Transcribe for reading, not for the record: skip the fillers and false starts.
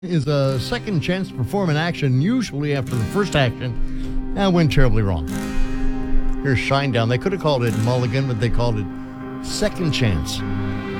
Is a second chance to perform an action, usually after the first action, went terribly wrong. Here's Shinedown. They could have called it Mulligan, but they called it Second Chance.